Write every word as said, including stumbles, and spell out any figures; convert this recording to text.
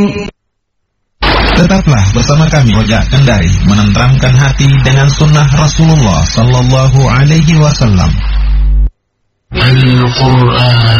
Tetaplah bersama kami Rojak Kendari, menenteramkan hati dengan sunnah Rasulullah Sallallahu Alaihi Wasallam. Al-Quran